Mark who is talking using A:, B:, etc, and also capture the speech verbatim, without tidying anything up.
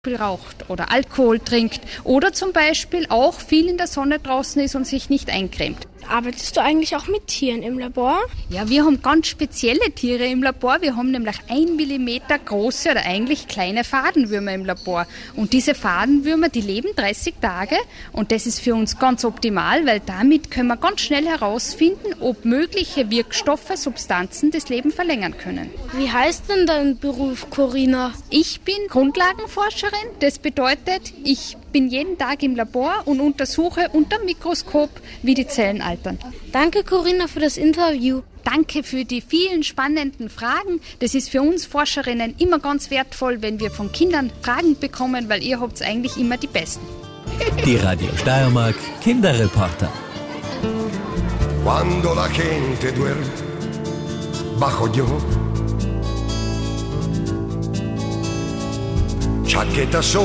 A: raucht oder Alkohol trinkt oder zum Beispiel auch viel in der Sonne draußen ist und sich nicht eincremt.
B: Arbeitest du eigentlich auch mit Tieren im Labor?
A: Ja, wir haben ganz spezielle Tiere im Labor. Wir haben nämlich ein Millimeter große oder eigentlich kleine Fadenwürmer im Labor. Und diese Fadenwürmer, die leben dreißig Tage und das ist für uns ganz optimal, weil damit können wir ganz schnell herausfinden, ob mögliche Wirkstoffe, Substanzen das Leben verlängern können.
B: Wie heißt denn dein Beruf, Corinna?
A: Ich bin Grundlagenforscherin. Das bedeutet, ich bin jeden Tag im Labor und untersuche unter dem Mikroskop, wie die Zellen altern.
B: Danke, Corinna, für das Interview.
A: Danke für die vielen spannenden Fragen. Das ist für uns Forscherinnen immer ganz wertvoll, wenn wir von Kindern Fragen bekommen, weil ihr habt eigentlich immer die besten.
C: Die Radio Steiermark Kinderreporter.
D: Quando la gente duerme bajo yo, chaqueta